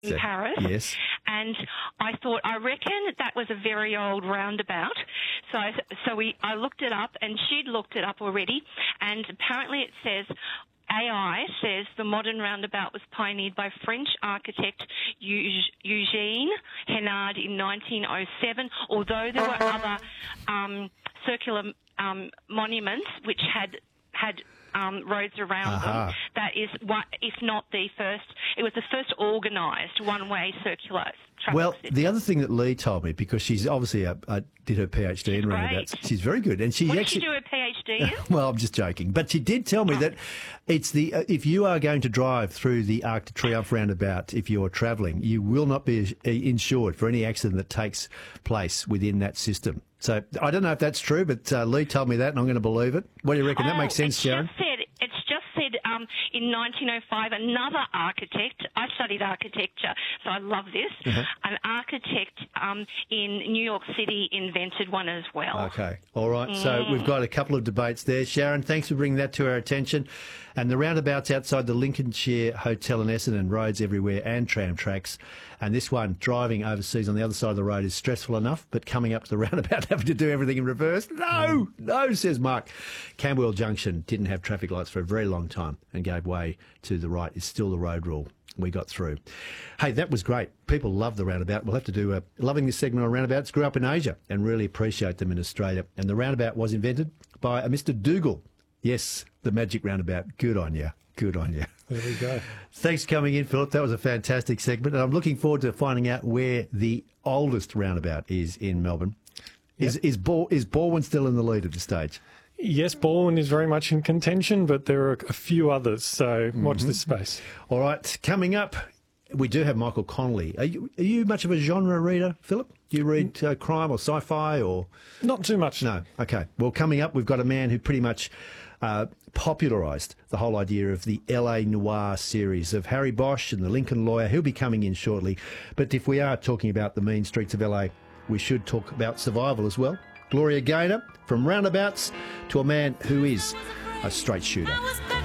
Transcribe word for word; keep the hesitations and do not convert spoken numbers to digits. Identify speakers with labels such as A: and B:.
A: in Paris.
B: Yes.
A: And I thought, I reckon that was a very old roundabout. So, I, so we, I looked it up, and she'd looked it up already, and apparently it says, A I says the modern roundabout was pioneered by French architect Eugène Renard in nineteen oh seven, although there were other um, circular um, monuments which had had um, roads around
B: uh-huh.
A: them. That is, one, if not the first, it was the first organised one-way circular traffic
B: Well,
A: system.
B: the other thing that Lee told me, because she's obviously a, a, did her PhD in roundabouts, she's very good, and she
A: what
B: actually
A: did she do a PhD in?
B: Well, I'm just joking, but she did tell me
A: Oh.
B: that it's the uh, if you are going to drive through the Arc de Triomphe roundabout, if you're travelling, you will not be uh, insured for any accident that takes place within that system. So I don't know if that's true, but uh, Lee told me that, and I'm going to believe it. What do you reckon?
A: Oh,
B: that makes sense,
A: it's
B: Sharon?
A: Just said, it's just said um, in nineteen oh five, another architect, I studied architecture, so I love this,
B: Uh-huh.
A: an architect um, in New York City invented one as well.
B: Okay. All right. So we've got a couple of debates there. Sharon, thanks for bringing that to our attention. And the roundabouts outside the Lincolnshire Hotel in Essendon, roads everywhere and tram tracks. And this one, driving overseas on the other side of the road, is stressful enough, but coming up to the roundabout, having to do everything in reverse, no, no, says Mark. Camberwell Junction didn't have traffic lights for a very long time and gave way to the right. It's still the road rule. We got through. Hey, that was great. People love the roundabout. We'll have to do a, loving this segment on roundabouts. Grew up in Asia and really appreciate them in Australia. And the roundabout was invented by a Mister Dougal. Yes, the magic roundabout. Good on you. Good on you.
C: There we go.
B: Thanks for coming in, Philip. That was a fantastic segment. And I'm looking forward to finding out where the oldest roundabout is in Melbourne.
C: Yep.
B: Is is, Bal- is Balwyn still in the lead at this stage?
C: Yes, Balwyn is very much in contention, but there are a few others, so watch
B: Mm-hmm.
C: this space.
B: All right, coming up, we do have Michael Connolly. Are you, are you much of a genre reader, Philip? Do you read uh, crime or sci-fi or...?
C: Not too much.
B: No. Okay. Well, coming up, we've got a man who pretty much uh, popularised the whole idea of the L A Noir series of Harry Bosch and the Lincoln Lawyer. He'll be coming in shortly. But if we are talking about the mean streets of L A, we should talk about survival as well. Gloria Gaynor, from roundabouts to a man who is a straight shooter.